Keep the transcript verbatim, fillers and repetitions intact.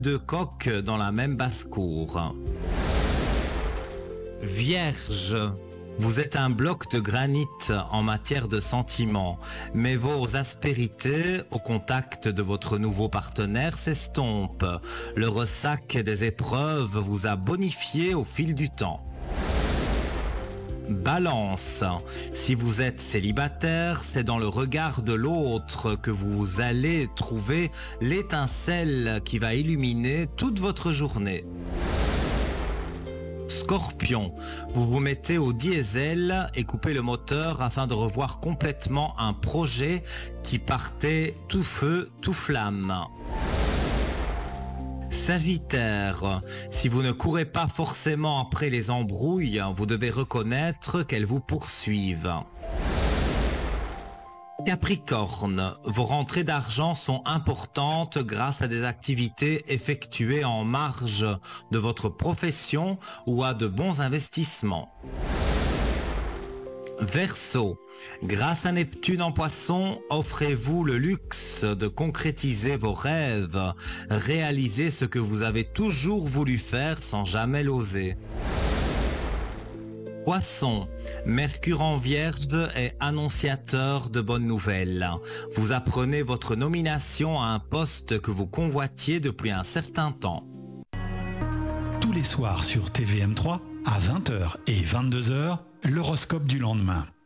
deux coqs dans la même basse-cour. Vierge, vous êtes un bloc de granit en matière de sentiments, mais vos aspérités au contact de votre nouveau partenaire s'estompent. Le ressac des épreuves vous a bonifié au fil du temps. Balance, si vous êtes célibataire, c'est dans le regard de l'autre que vous allez trouver l'étincelle qui va illuminer toute votre journée. Scorpion, vous vous mettez au diesel et coupez le moteur afin de revoir complètement un projet qui partait tout feu, tout flamme. Sagittaire, si vous ne courez pas forcément après les embrouilles, vous devez reconnaître qu'elles vous poursuivent. Capricorne, vos rentrées d'argent sont importantes grâce à des activités effectuées en marge de votre profession ou à de bons investissements. Verseau, grâce à Neptune en Poisson, offrez-vous le luxe de concrétiser vos rêves, réalisez ce que vous avez toujours voulu faire sans jamais l'oser. Poisson, Mercure en Vierge est annonciateur de bonnes nouvelles. Vous apprenez votre nomination à un poste que vous convoitiez depuis un certain temps. Tous les soirs sur T V M trois, à vingt heures et vingt-deux heures, l'horoscope du lendemain.